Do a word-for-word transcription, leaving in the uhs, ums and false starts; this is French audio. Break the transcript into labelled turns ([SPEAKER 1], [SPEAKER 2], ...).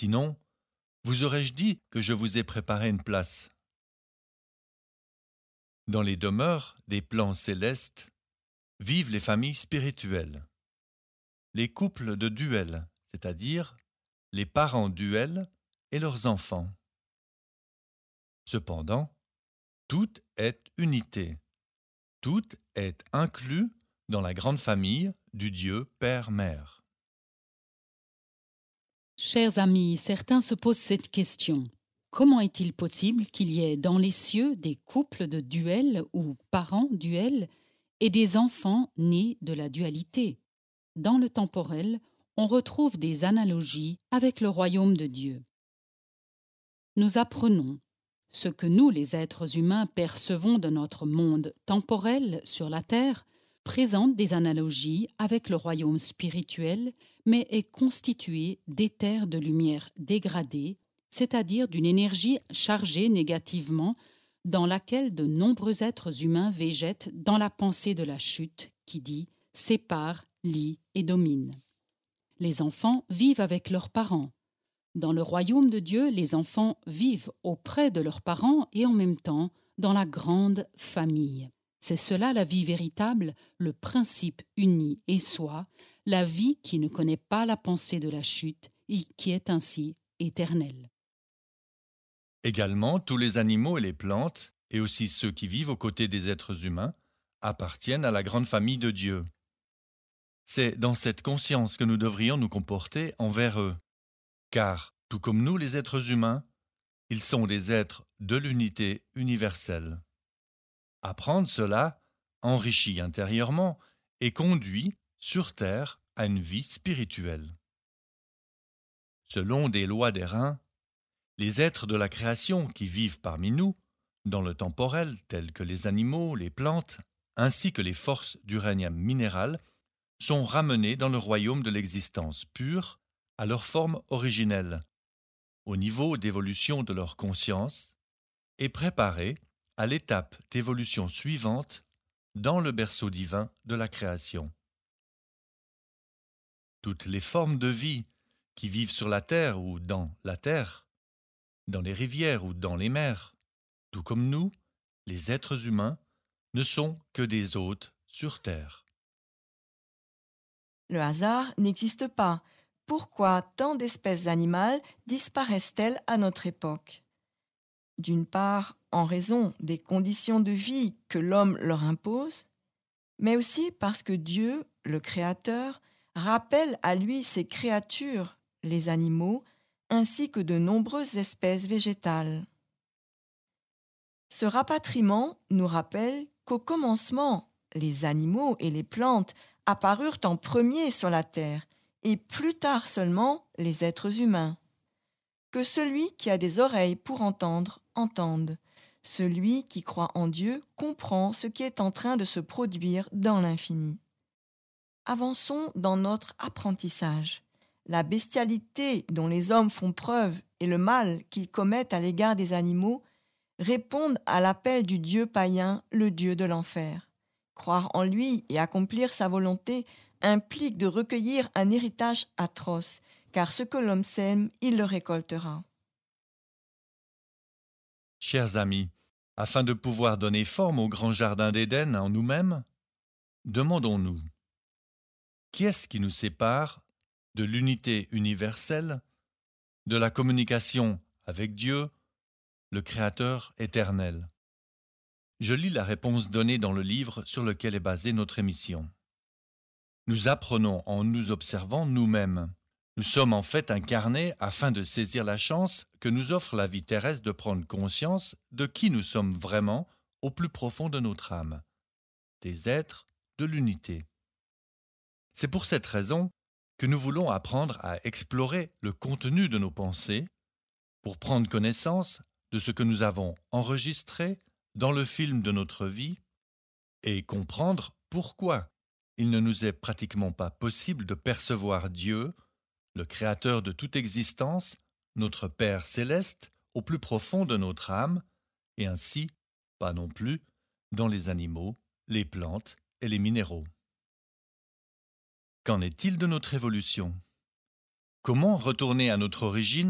[SPEAKER 1] Sinon, vous aurais-je dit que je vous ai préparé une place? Dans les demeures des plans célestes vivent les familles spirituelles, les couples de duel, c'est-à-dire les parents duel et leurs enfants. Cependant, tout est unité, tout est inclus dans la grande famille du Dieu Père-Mère.
[SPEAKER 2] Chers amis, certains se posent cette question. Comment est-il possible qu'il y ait dans les cieux des couples de duel ou parents duel et des enfants nés de la dualité? Dans le temporel, on retrouve des analogies avec le royaume de Dieu. Nous apprenons ce que nous, les êtres humains, percevons de notre monde temporel sur la terre présente des analogies avec le royaume spirituel, mais est constitué d'éthers de lumière dégradés, c'est-à-dire d'une énergie chargée négativement dans laquelle de nombreux êtres humains végètent dans la pensée de la chute qui dit « sépare, lie et domine ». Les enfants vivent avec leurs parents. Dans le royaume de Dieu, les enfants vivent auprès de leurs parents et en même temps dans la grande famille. C'est cela la vie véritable, le principe uni et soi, la vie qui ne connaît pas la pensée de la chute et qui est ainsi éternelle.
[SPEAKER 1] Également, tous les animaux et les plantes, et aussi ceux qui vivent aux côtés des êtres humains, appartiennent à la grande famille de Dieu. C'est dans cette conscience que nous devrions nous comporter envers eux, car, tout comme nous les êtres humains, ils sont des êtres de l'unité universelle. Apprendre cela enrichit intérieurement et conduit sur terre à une vie spirituelle. Selon des lois d'airain, les êtres de la création qui vivent parmi nous, dans le temporel, tels que les animaux, les plantes, ainsi que les forces du règne minéral, sont ramenés dans le royaume de l'existence pure à leur forme originelle, au niveau d'évolution de leur conscience, et préparés à l'étape d'évolution suivante dans le berceau divin de la création. Toutes les formes de vie qui vivent sur la terre ou dans la terre, dans les rivières ou dans les mers, tout comme nous, les êtres humains, ne sont que des hôtes sur terre.
[SPEAKER 3] Le hasard n'existe pas. Pourquoi tant d'espèces animales disparaissent-elles à notre époque? D'une part, en raison des conditions de vie que l'homme leur impose, mais aussi parce que Dieu, le Créateur, rappelle à lui ses créatures, les animaux, ainsi que de nombreuses espèces végétales. Ce rapatriement nous rappelle qu'au commencement, les animaux et les plantes apparurent en premier sur la terre, et plus tard seulement les êtres humains. Que celui qui a des oreilles pour entendre, entende. Celui qui croit en Dieu comprend ce qui est en train de se produire dans l'infini. Avançons dans notre apprentissage. La bestialité dont les hommes font preuve et le mal qu'ils commettent à l'égard des animaux répondent à l'appel du Dieu païen, le Dieu de l'enfer. Croire en lui et accomplir sa volonté implique de recueillir un héritage atroce, car ce que l'homme sème, il le récoltera.
[SPEAKER 1] Chers amis, afin de pouvoir donner forme au grand jardin d'Éden en nous-mêmes, demandons-nous, qui est-ce qui nous sépare de l'unité universelle, de la communication avec Dieu, le Créateur éternel? Je lis la réponse donnée dans le livre sur lequel est basée notre émission. Nous apprenons en nous observant nous-mêmes. Nous sommes en fait incarnés afin de saisir la chance que nous offre la vie terrestre de prendre conscience de qui nous sommes vraiment au plus profond de notre âme, des êtres de l'unité. C'est pour cette raison que nous voulons apprendre à explorer le contenu de nos pensées pour prendre connaissance de ce que nous avons enregistré dans le film de notre vie et comprendre pourquoi il ne nous est pratiquement pas possible de percevoir Dieu, le Créateur de toute existence, notre Père céleste, au plus profond de notre âme, et ainsi, pas non plus, dans les animaux, les plantes et les minéraux. Qu'en est-il de notre évolution? Comment retourner à notre origine